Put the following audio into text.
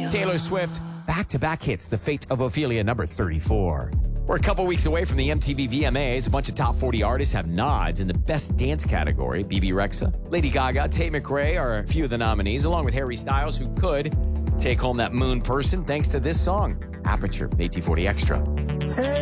Taylor Swift, back-to-back hits, The Fate of Ophelia, number 34. We're a couple weeks away from the MTV VMAs. A bunch of top 40 artists have nods in the Best Dance category. BB Rexa, Lady Gaga, Tate McRae are a few of the nominees, along with Harry Styles, who could take home that moon person thanks to this song, Aperture, AT40 Extra.